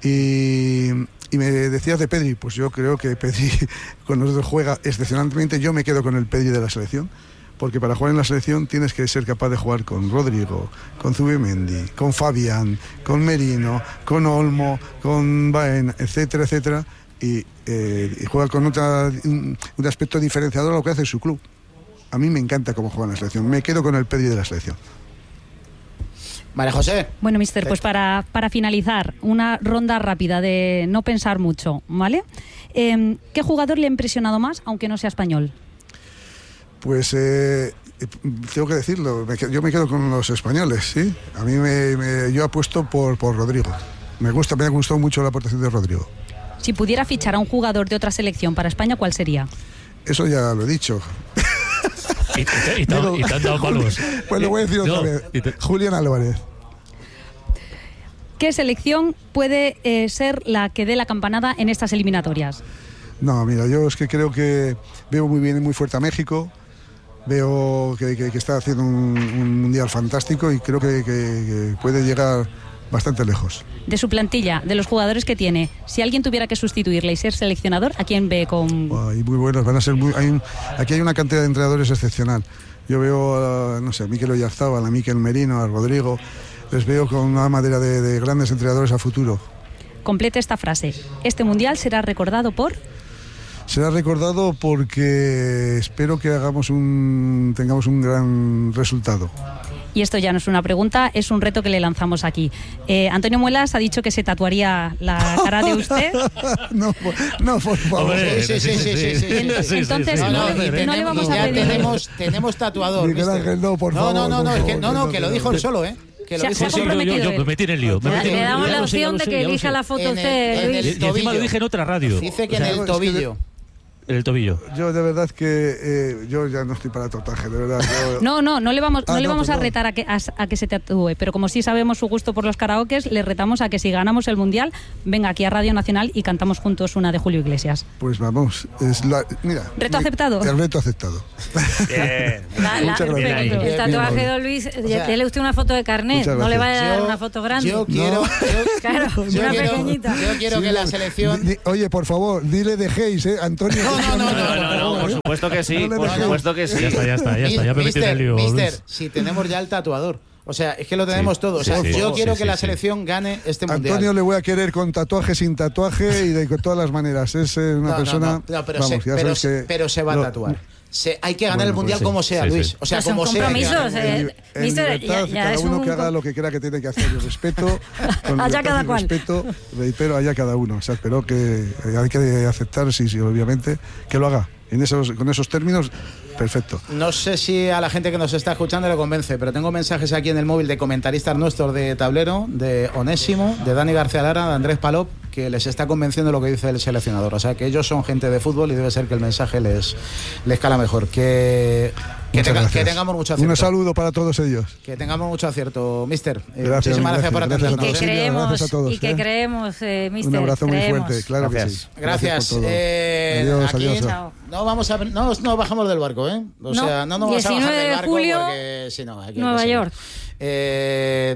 Y me decías de Pedri, pues yo creo que Pedri con nosotros juega excepcionalmente. Yo me quedo con el Pedri de la selección, porque para jugar en la selección tienes que ser capaz de jugar con Rodrigo, con Zubimendi, con Fabián, con Merino, con Olmo, con Baena, etcétera, etcétera, y juega con un aspecto diferenciador a lo que hace su club. A mí me encanta cómo juega en la selección, me quedo con el Pedri de la selección. María José. Bueno, mister, pues para finalizar, una ronda rápida de no pensar mucho, ¿vale? ¿Qué jugador le ha impresionado más, aunque no sea español? Pues tengo que decirlo, yo me quedo con los españoles, ¿sí? A mí yo apuesto por Rodrigo. Me ha gustado mucho la aportación de Rodrigo. Si pudiera fichar a un jugador de otra selección para España, ¿cuál sería? Eso ya lo he dicho. Y te han dado palos. Pues lo voy a decir otra vez. Julián Álvarez. ¿Qué selección puede ser la que dé la campanada en estas eliminatorias? No, mira, yo es que creo que veo muy bien y muy fuerte a México. Veo que está haciendo un mundial fantástico y creo que puede llegar bastante lejos. De su plantilla, de los jugadores que tiene, si alguien tuviera que sustituirle y ser seleccionador, ¿a quién ve con...? Ay, muy buenos, van a ser aquí hay una cantidad de entrenadores excepcional. Yo veo, no sé, a Mikel Oyarzabal, a Mikel Merino, a Rodrigo, les veo con una madera de grandes entrenadores a futuro. Complete esta frase. Este mundial será recordado por... Será recordado porque espero que tengamos un gran resultado. Y esto ya no es una pregunta, es un reto que le lanzamos aquí. Antonio Muelas ha dicho que se tatuaría la cara de usted. No, por favor. Entonces no le vamos a pedir. Tenemos tatuador. Miguel Ángel, no, por favor. Que lo dijo él solo, ¿eh? Que lo dice. Yo me metí en el lío. Le damos la opción de que elija la foto usted, Luis. Y encima lo dije en otra radio. Dice que en el tobillo. En el tobillo. Yo de verdad que yo ya no estoy para tatuaje, de verdad. No le vamos a retar a que se tatúe, pero como sí sabemos su gusto por los karaokes, le retamos a que si ganamos el mundial, venga aquí a Radio Nacional y cantamos juntos una de Julio Iglesias. Pues vamos, mira. ¿Reto aceptado? El reto aceptado. Bien. Muchas gracias. El tatuaje de Luis, dele usted una foto de carnet, no le vaya a dar una foto grande. Yo quiero, una pequeñita. Yo quiero que la selección... Oye, por favor, dile dejéis, Antonio. No, por supuesto que sí, por supuesto que sí. Ya está, ya me metí en el lío. Mister, si tenemos ya el tatuador. O sea, es que lo tenemos todo. O sea, yo quiero que la selección gane este mundial. Antonio le voy a querer con tatuaje, sin tatuaje y de todas las maneras. Es una persona... pero se va a tatuar. Hay que ganar el mundial como sea, Luis. O sea, como sea. Compromisos, Mister, cada uno que haga lo que crea que tiene que hacer. El respeto, allá cada cual. Respeto, pero allá cada uno. O sea, espero que hay que aceptar, sí, obviamente, que lo haga. Con esos términos, perfecto. No sé si a la gente que nos está escuchando le convence, pero tengo mensajes aquí en el móvil de comentaristas nuestros de Tablero, de Onésimo, de Dani García Lara, de Andrés Palop, que les está convenciendo lo que dice el seleccionador. O sea, que ellos son gente de fútbol y debe ser que el mensaje les cala mejor. Que tengamos mucho acierto. Un saludo para todos ellos. Que tengamos mucho acierto, mister. Muchísimas gracias por atendernos. Y que creemos, mister. Un abrazo muy fuerte, claro que sí. Gracias. Adiós. No bajamos del barco, ¿eh? No nos vamos a bajar del barco julio, porque si no, aquí Nueva York.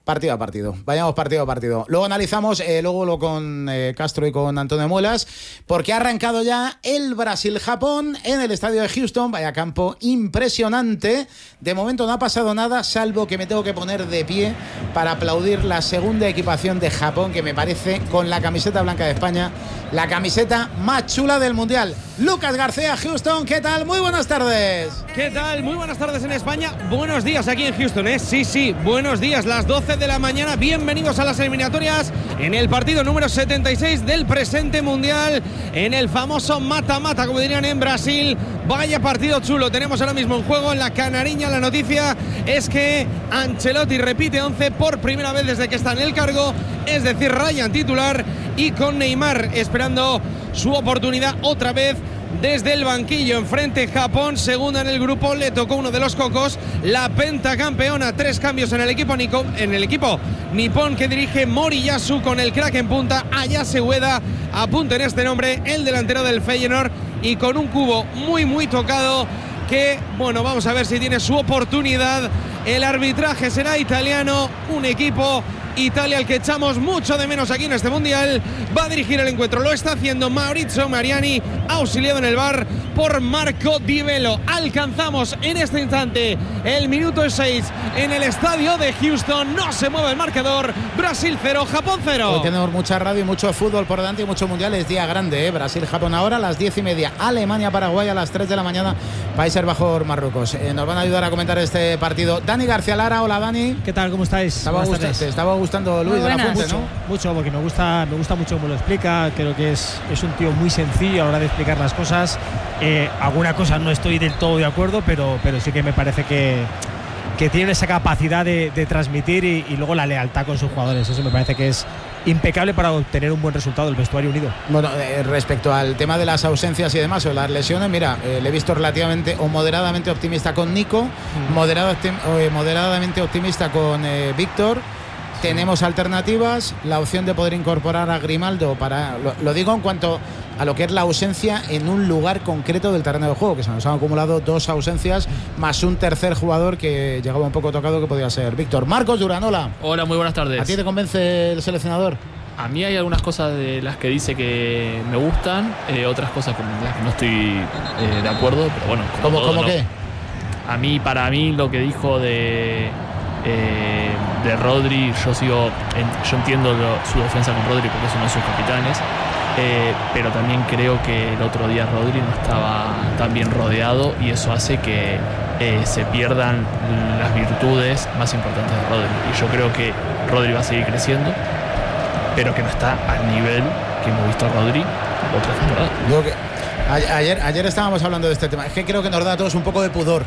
partido a partido. Vayamos partido a partido. Luego analizamos, luego con Castro y con Antonio Muelas, porque ha arrancado ya el Brasil-Japón en el estadio de Houston. Vaya campo impresionante. De momento no ha pasado nada, salvo que me tengo que poner de pie para aplaudir la segunda equipación de Japón, que me parece, con la camiseta blanca de España, la camiseta más chula del Mundial. Lucas García, Houston, ¿qué tal? Muy buenas tardes. ¿Qué tal? Muy buenas tardes en España. Buenos días aquí en Houston, ¿eh? Sí, buenos días. Las 12 de la mañana. Bienvenidos a las eliminatorias en el partido número 76 del presente Mundial, en el famoso mata-mata, como dirían en Brasil. Vaya partido chulo tenemos ahora mismo en juego en la Canariña. La noticia es que Ancelotti repite 11 por primera vez desde que está en el cargo, es decir, Ryan titular, y con Neymar esperando su oportunidad otra vez desde el banquillo. Enfrente Japón, segunda en el grupo, le tocó uno de los cocos, la pentacampeona. 3 cambios en el equipo nipón que dirige Moriyasu, con el crack en punta, Ayase Ueda, apunten este nombre, el delantero del Feyenoord, y con un cubo muy tocado que, bueno, vamos a ver si tiene su oportunidad. El arbitraje será italiano, un equipo Italia al que echamos mucho de menos aquí en este Mundial. Va a dirigir el encuentro, lo está haciendo Maurizio Mariani, auxiliado en el VAR por Marco Di Bello. Alcanzamos en este instante el minuto 6 en el estadio de Houston. No se mueve el marcador. Brasil 0, Japón 0. Hoy tenemos mucha radio y mucho fútbol por delante y mucho Mundial. Es día grande, ¿eh? Brasil-Japón ahora a las 10:30. Alemania-Paraguay a las 3 de la mañana. Países Bajos-Marruecos. Nos van a ayudar a comentar este partido Dani García Lara. Hola, Dani. ¿Qué tal? ¿Cómo estáis? Te estaba gustando Luis de la Fuente, ¿no? Mucho, porque me gusta mucho cómo lo explica. Creo que es un tío muy sencillo a la hora de explicar las cosas. Alguna cosa no estoy del todo de acuerdo, pero sí que me parece que tiene esa capacidad de transmitir y luego la lealtad con sus jugadores. Eso me parece que es impecable para obtener un buen resultado, el vestuario unido. Bueno, respecto al tema de las ausencias y demás, o las lesiones, mira, le he visto relativamente o moderadamente optimista con Nico, moderadamente optimista con Víctor. Tenemos alternativas, la opción de poder incorporar a Grimaldo para, lo digo en cuanto a lo que es la ausencia en un lugar concreto del terreno de juego, que se nos han acumulado 2 ausencias más un tercer jugador que llegaba un poco tocado, que podía ser Víctor. Marcos Durán, hola. Hola, muy buenas tardes. ¿A ti te convence el seleccionador? A mí hay algunas cosas de las que dice que me gustan, otras cosas con las que no estoy de acuerdo, pero bueno. ¿Cómo qué? Para mí lo que dijo de Rodri, yo entiendo su defensa con Rodri porque es uno de sus capitanes, pero también creo que el otro día Rodri no estaba tan bien rodeado y eso hace que se pierdan las virtudes más importantes de Rodri. Y yo creo que Rodri va a seguir creciendo, pero que no está al nivel que hemos visto a Rodri otra temporada. Ayer estábamos hablando de este tema. Es que creo que nos da a todos un poco de pudor.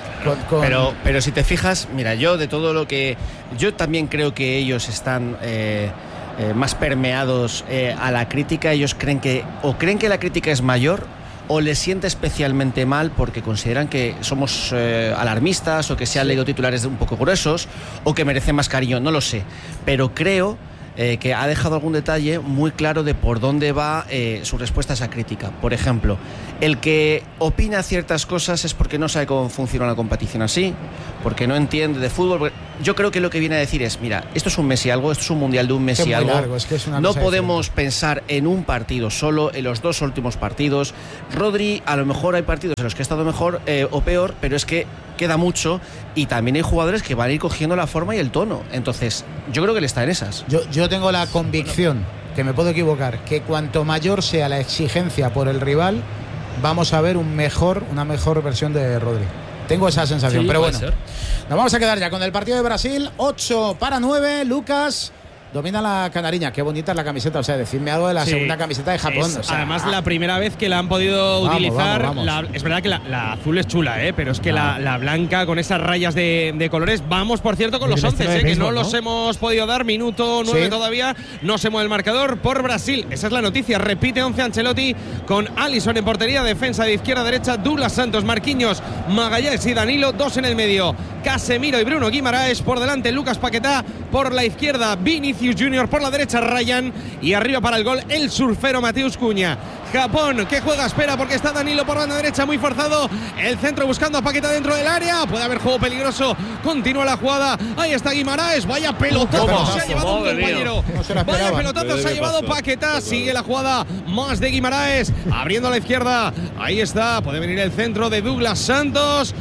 Pero si te fijas, mira, yo también creo que ellos están más permeados a la crítica. Ellos creen que la crítica es mayor, o les siente especialmente mal porque consideran que somos alarmistas, o que se han leído titulares un poco gruesos, o que merecen más cariño, no lo sé, pero creo que ha dejado algún detalle muy claro de por dónde va su respuesta a esa crítica. Por ejemplo, el que opina ciertas cosas es porque no sabe cómo funciona la competición así, porque no entiende de fútbol. Yo creo que lo que viene a decir es, mira, esto es un mes y algo, esto es un mundial de un mes y algo. Largo, es que es una no podemos pensar en un partido solo, en los 2 últimos partidos. Rodri, a lo mejor hay partidos en los que ha estado mejor o peor, pero es que queda mucho y también hay jugadores que van a ir cogiendo la forma y el tono. Entonces, yo creo que él está en esas. Yo tengo la convicción, que me puedo equivocar, que cuanto mayor sea la exigencia por el rival, vamos a ver una mejor versión de Rodri. Tengo esa sensación, pero bueno. Nos vamos a quedar ya con el partido de Brasil. 8-9, Lucas. Domina la Canariña, qué bonita es la camiseta. O sea, decidme algo de la segunda camiseta de Japón. Además, la primera vez que la han podido utilizar. Vamos. Es verdad que la azul es chula, pero es que la blanca con esas rayas de colores. Vamos, por cierto, con los 11, que no los hemos podido dar. Minuto 9 todavía. No se mueve el marcador por Brasil. Esa es la noticia. Repite 11 Ancelotti con Alisson en portería. Defensa de izquierda a derecha. Douglas Santos, Marquinhos, Magallanes y Danilo. 2 en el medio. Casemiro y Bruno Guimaraes. Por delante Lucas Paquetá, por la izquierda Vinicius Junior, por la derecha Ryan y arriba para el gol el surfero Mateus Cunha. Japón que juega, espera porque está Danilo por banda derecha muy forzado. El centro buscando a Paquetá dentro del área. Puede haber juego peligroso. Continúa la jugada. Ahí está Guimaraes. Vaya pelotazo se ha llevado un compañero. Vaya pelotazo se ha llevado Paquetá. Sigue la jugada más de Guimaraes. Abriendo a la izquierda. Ahí está. Puede venir el centro de Douglas Santos.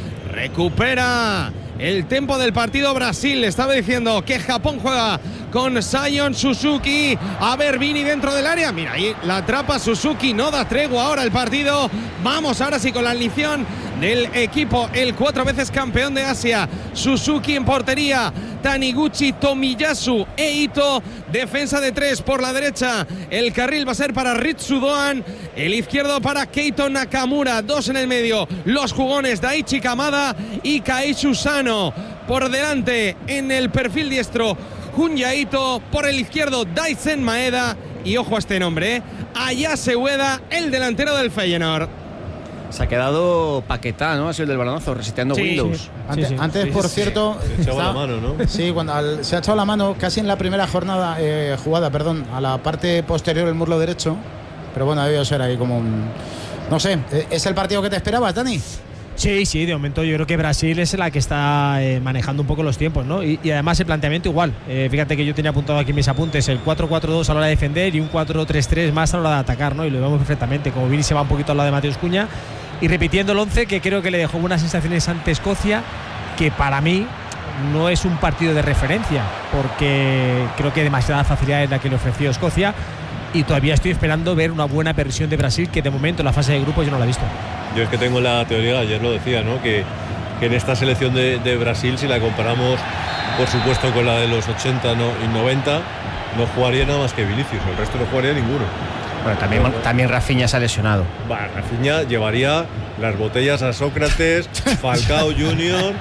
Recupera el tempo del partido Brasil. Le estaba diciendo que Japón juega con Sion Suzuki. A ver, Vini dentro del área. Mira, ahí la atrapa Suzuki. No da tregua ahora el partido. Vamos ahora sí con la alineación del equipo, el 4 veces campeón de Asia. Suzuki en portería. Taniguchi, Tomiyasu e Ito. Defensa de 3 por la derecha. El carril va a ser para Ritsu Doan. El izquierdo para Keito Nakamura. 2 en el medio. Los jugones Daichi Kamada y Kaishu Sano. Por delante en el perfil diestro Junya Ito. Por el izquierdo Daisen Maeda. Y ojo a este nombre, Ayase Ueda, el delantero del Feyenoord. Se ha quedado Paquetá, ¿no? Ha sido el del balonazo, reseteando Windows. Antes, por cierto, se echaba la mano, ¿no? Sí, cuando se ha echado la mano casi en la primera jugada, a la parte posterior del muslo derecho. Pero bueno, debió ser ahí como un... No sé, ¿es el partido que te esperabas, Dani? Sí, de momento yo creo que Brasil es la que está manejando un poco los tiempos, ¿no? Y además el planteamiento igual. Fíjate que yo tenía apuntado aquí en mis apuntes el 4-4-2 a la hora de defender y un 4-3-3 más a la hora de atacar, ¿no? Y lo vemos perfectamente, como Vini se va un poquito al lado de Mateus Cunha y repitiendo el 11 que creo que le dejó buenas sensaciones ante Escocia, que para mí no es un partido de referencia, porque creo que demasiada facilidad es la que le ofreció Escocia y todavía estoy esperando ver una buena versión de Brasil, que de momento en la fase de grupos yo no la he visto. Yo es que tengo la teoría, ayer lo decía, ¿no? Que en esta selección de Brasil, si la comparamos, por supuesto, con la de los 80 y 90, no jugaría nada más que Vinicius, el resto no jugaría ninguno. Bueno, también Rafinha se ha lesionado. Rafinha llevaría las botellas a Sócrates, Falcao Junior,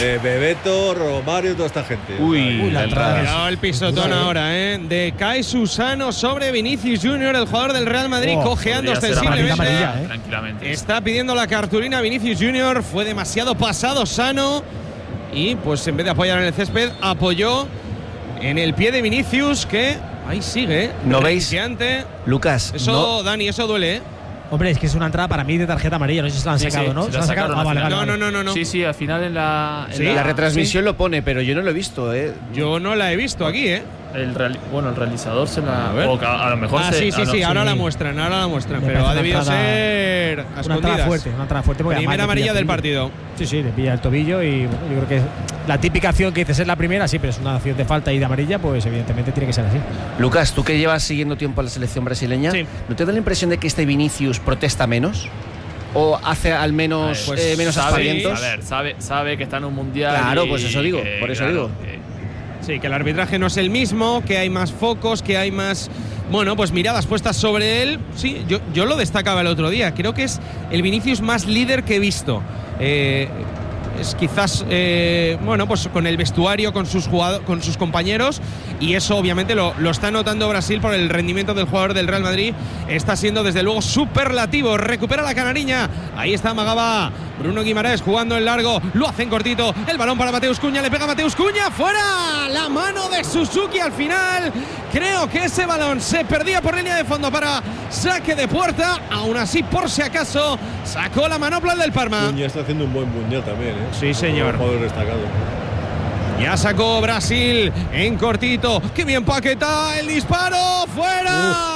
Bebeto, Romario, toda esta gente. Uy, la entrada. Mirado el pisotón ahora, de Kai Susano sobre Vinicius Junior, el jugador del Real Madrid, cojeando ostensiblemente. Tranquilamente. Está pidiendo la cartulina Vinicius Junior, fue demasiado pasado Sano y pues en vez de apoyar en el césped, apoyó en el pie de Vinicius, que ahí sigue. ¿No veis? Lucas. Eso, no. Dani, eso duele, ¿eh? Hombre, es que es una entrada para mí de tarjeta amarilla. No sé si se la han sacado, ¿no? ¿Se la sacaron? No. Sí, al final en la retransmisión lo pone, pero yo no lo he visto, ¿eh? Yo no la he visto aquí, ¿eh? El realizador se la... A lo mejor ahora la muestran, pero ha debido ser a escondidas. Una entrada fuerte. Primera amarilla del partido. Sí, le pilla el tobillo y bueno, yo creo que la típica acción que dices es la primera, sí, pero es una acción de falta y de amarilla, pues evidentemente tiene que ser así. Lucas, tú que llevas siguiendo tiempo a la selección brasileña, ¿no te da la impresión de que este Vinicius protesta menos? ¿O hace al menos menos aspavientos? A ver, sabe que está en un mundial. Claro, pues eso digo, por eso digo. Sí, que el arbitraje no es el mismo, que hay más focos, que hay más, pues miradas puestas sobre él. Sí, yo lo destacaba el otro día. Creo que es el Vinicius más líder que he visto. Es quizás, pues con el vestuario, con sus compañeros, y eso obviamente lo está notando Brasil por el rendimiento del jugador del Real Madrid. Está siendo desde luego superlativo. Recupera la canariña. Ahí está Magaba. Bruno Guimaraes jugando en largo, lo hacen cortito, el balón para Mateus Cunha, le pega Mateus Cunha, fuera, la mano de Suzuki al final. Creo que ese balón se perdía por línea de fondo para saque de puerta. Aún así, por si acaso, sacó la manopla del Parma. Cunha está haciendo un buen mundial también, ¿eh? Sí, señor. Un jugador destacado. Ya sacó Brasil en cortito. ¡Qué bien Paquetá! ¡El disparo! ¡Fuera!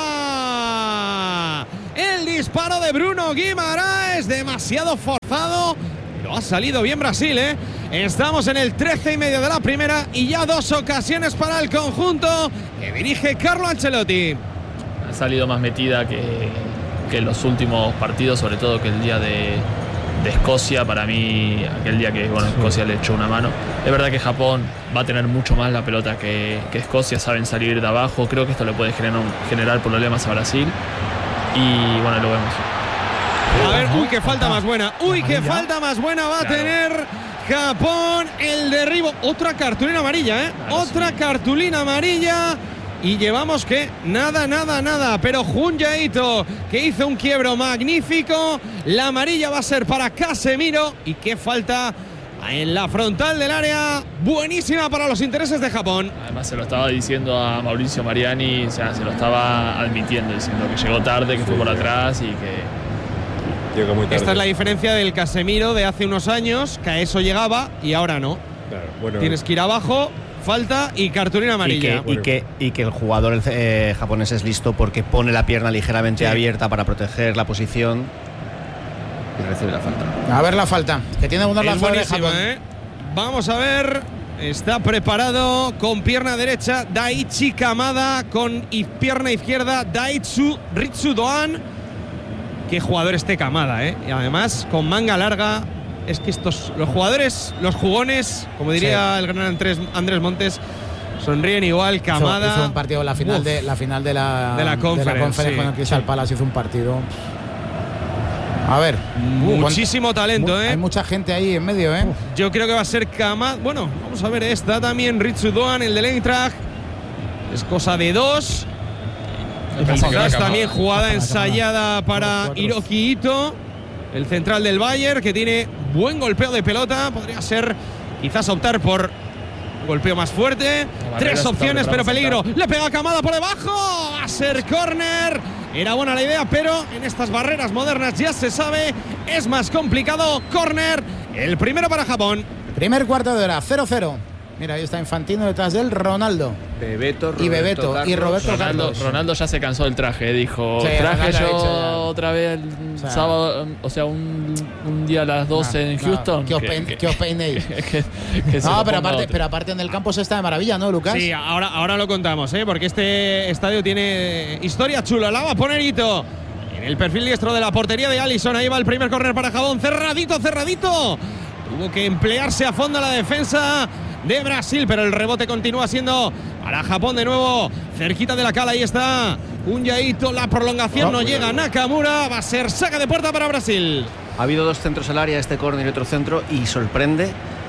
El disparo de Bruno Guimaraes, demasiado forzado. Lo ha salido bien Brasil, ¿eh? Estamos en el 13,5 de la primera y ya 2 ocasiones para el conjunto que dirige Carlo Ancelotti. Ha salido más metida que en los últimos partidos, sobre todo que el día de Escocia. Para mí, aquel día que Escocia le echó una mano. Es verdad que Japón va a tener mucho más la pelota que Escocia, saben salir de abajo. Creo que esto le puede generar problemas a Brasil. Y lo vemos. A ver, qué falta más buena. Qué falta más buena va a tener Japón. El derribo. Otra cartulina amarilla, ¿eh? Otra cartulina amarilla. Y llevamos que nada. Pero Junya Ito, que hizo un quiebro magnífico. La amarilla va a ser para Casemiro. Y qué falta en la frontal del área, buenísima para los intereses de Japón. Además se lo estaba diciendo a Mauricio Mariani, o sea, se lo estaba admitiendo, diciendo que llegó tarde, que fue por atrás y que llegó muy tarde. Esta es la diferencia del Casemiro de hace unos años, que a eso llegaba y ahora no. Claro, bueno, tienes que ir abajo, falta y cartulina amarilla. Y que el jugador japonés es listo porque pone la pierna ligeramente abierta para proteger la posición y recibe la falta. A ver la falta, que tiene un lanzador de buenísima, Japón. Vamos a ver. Está preparado con pierna derecha Daichi Kamada, con pierna izquierda Daitsu Ritsudoan. Qué jugador este Kamada, y además con manga larga. Es que los jugadores, los jugones, como diría el gran Andrés Montes, sonríen igual. Kamada hizo un partido en la final de la conferencia con el Crystal Palace, hizo un partido. A ver, muchísimo talento, Hay mucha gente ahí en medio, Yo creo que va a ser Kamada. Bueno, vamos a ver, está también Ritsudoan, el del Eintracht. Es cosa de dos. Quizás también jugada ensayada para Hiroki Ito, el central del Bayern, que tiene buen golpeo de pelota. Podría ser quizás optar por golpeo más fuerte. Tres opciones, pero peligro. Le pega a Kamada por debajo. Va a ser córner. Era buena la idea, pero en estas barreras modernas ya se sabe, es más complicado. Córner, el primero para Japón. Primer cuarto de hora, 0-0. Mira, ahí está Infantino detrás del Ronaldo. Bebeto y Roberto Carlos. Ronaldo ya se cansó del traje, dijo. Sí, traje Ronaldo yo otra vez el sábado, o sea, un día a las 12 en Houston. Que os peinéis. No, pero aparte en el campo se está de maravilla, ¿no, Lucas? Sí, ahora lo contamos, porque este estadio tiene historia chula. La va a poner Ito en el perfil diestro de la portería de Alisson. Ahí va el primer córner para Japón. Cerradito. Tuvo que emplearse a fondo la defensa de Brasil, pero el rebote continúa siendo para Japón de nuevo, cerquita de la cala. Ahí está un Yaito, la prolongación no llega. Nakamura, va a ser saca de puerta para Brasil. Ha habido dos centros al área, este córner y otro centro, y sorprende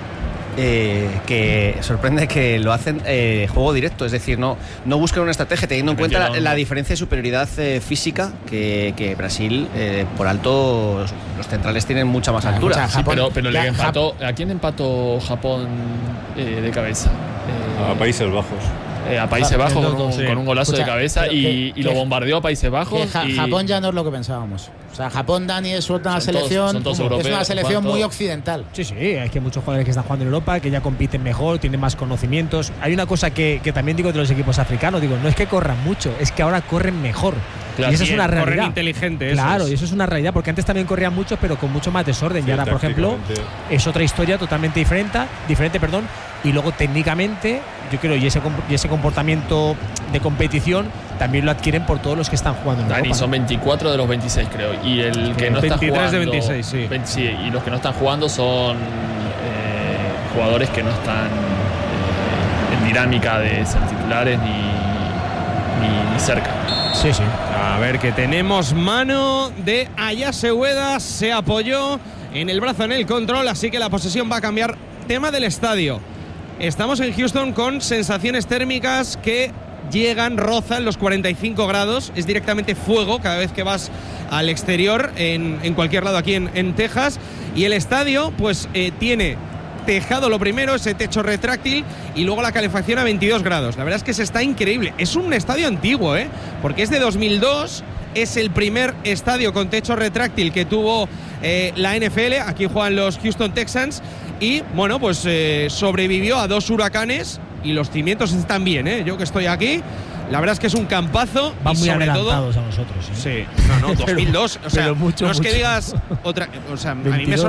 que lo hacen juego directo, es decir, no buscan una estrategia, teniendo en cuenta la diferencia de superioridad física que Brasil, por alto, los centrales tienen mucha más altura. Sí, pero le empató. ¿A quién empató Japón de cabeza? A Países Bajos. A Países Bajos con un golazo de cabeza y lo bombardeó a Países Bajos. Japón ya no es lo que pensábamos. O sea, Japón, Dani, es una selección, es una selección muy occidental. Sí, es que hay muchos jugadores que están jugando en Europa, que ya compiten mejor, tienen más conocimientos. Hay una cosa que también digo de los equipos africanos, no es que corran mucho, es que ahora corren mejor. Claro, y eso es una realidad. Corren inteligente. Claro, y eso es una realidad, porque antes también corrían mucho, pero con mucho más desorden. Y ahora, por ejemplo, es otra historia totalmente diferente. Y luego técnicamente, yo creo, y ese comportamiento de competición también lo adquieren por todos los que están jugando en Europa. Son 24 de los 26, creo. Y el que no está jugando, 23 de 26, sí. Sí, y los que no están jugando son jugadores que no están en dinámica de ser titulares ni cerca. Sí. A ver, que tenemos mano de Ayase Ueda. Se apoyó en el brazo en el control, así que la posesión va a cambiar. Tema del estadio. Estamos en Houston con sensaciones térmicas que rozan los 45 grados. Es directamente fuego cada vez que vas al exterior en cualquier lado aquí en Texas. Y el estadio pues tiene tejado lo primero, ese techo retráctil, y luego la calefacción a 22 grados. La verdad es que se está increíble. Es un estadio antiguo, porque es de 2002. Es el primer estadio con techo retráctil que tuvo la NFL. Aquí juegan los Houston Texans. Y bueno, pues sobrevivió a 2 huracanes y los cimientos están bien, Yo que estoy aquí, la verdad es que es un campazo. Van muy adelantados a nosotros. Sí, 2002. O sea, pero mucho, no es que digas otra. O sea, a mí me